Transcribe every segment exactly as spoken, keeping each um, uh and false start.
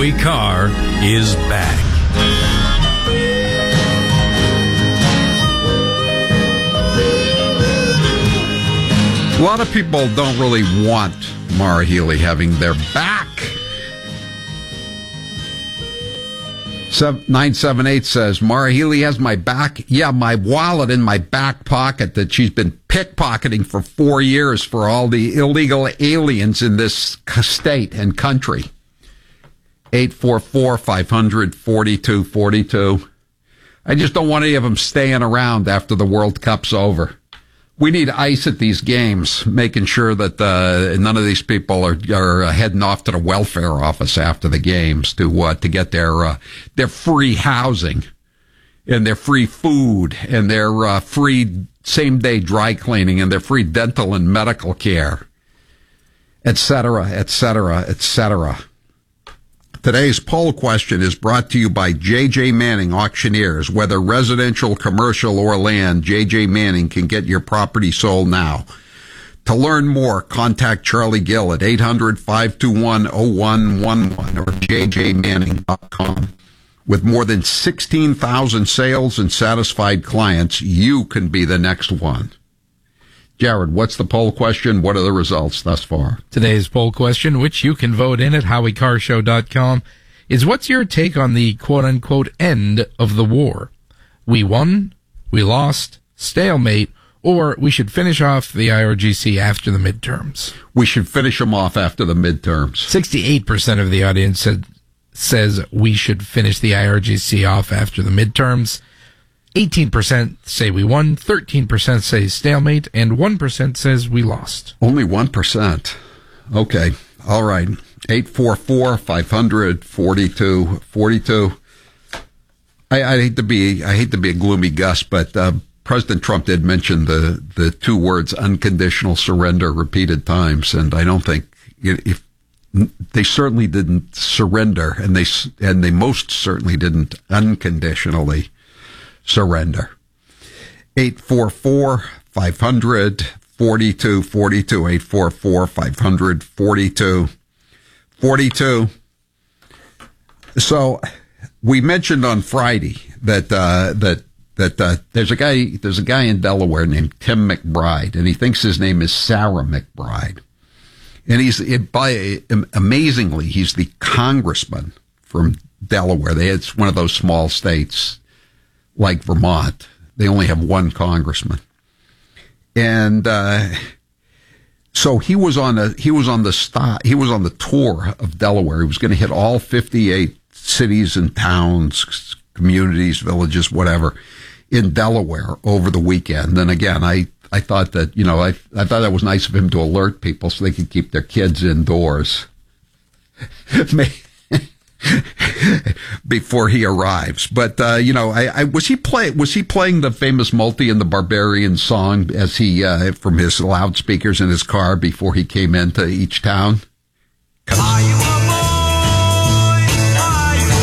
Howie Carr is back. A lot of people don't really want Maura Healey having their back. nine seven eight says, Maura Healey has my back. Yeah, my wallet in my back pocket that she's been pickpocketing for four years for all the illegal aliens in this state and country. eight four four, five hundred, forty-two forty-two. I just don't want any of them staying around after the World Cup's over. We need ICE at these games, making sure that uh, none of these people are, are heading off to the welfare office after the games to uh, to get their uh, their free housing and their free food and their uh, free same day dry cleaning and their free dental and medical care, et cetera, et cetera, et cetera. Today's poll question is brought to you by J J. Manning Auctioneers. Whether residential, commercial, or land, J J. Manning can get your property sold now. To learn more, contact Charlie Gill at eight hundred, five two one, oh one one one or j j manning dot com. With more than sixteen thousand sales and satisfied clients, you can be the next one. Jared, what's the poll question? What are the results thus far? Today's poll question, which you can vote in at howie carr show dot com, is what's your take on the quote-unquote end of the war? We won, we lost, stalemate, or we should finish off the I R G C after the midterms? We should finish them off after the midterms. sixty-eight percent of the audience said, says we should finish the I R G C off after the midterms. eighteen percent say we won, thirteen percent say stalemate, and one percent says we lost. Only one percent. Okay. All right. eight four four, five hundred, forty-two forty-two. I, I hate to be, I hate to be a gloomy Gus, but, uh, President Trump did mention the, the two words unconditional surrender repeated times. And I don't think if they certainly didn't surrender and they, and they most certainly didn't unconditionally surrender. eight four four, five hundred, forty-two forty-two. eight four four, five hundred, forty-two forty-two. So we mentioned on Friday that uh, that that uh, there's a guy there's a guy in Delaware named Tim McBride, and he thinks his name is Sarah McBride, and he's it, by amazingly he's the congressman from Delaware. They it's one of those small states. Like Vermont, they only have one congressman, and uh, so he was on a he was on the stop, he was on the tour of Delaware. He was going to hit all fifty-eight cities and towns, communities, villages, whatever, in Delaware over the weekend. And again, I I thought that you know I I thought that was nice of him to alert people so they could keep their kids indoors. Before he arrives, but uh, you know, I, I was he play was he playing the famous Multi and the Barbarian song as he uh, from his loudspeakers in his car before he came into each town? Are you a boy? Are you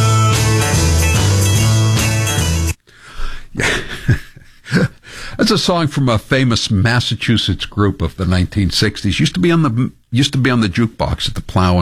a girl? Yeah. That's a song from a famous Massachusetts group of the nineteen sixties. Used to be on the used to be on the jukebox at the Plow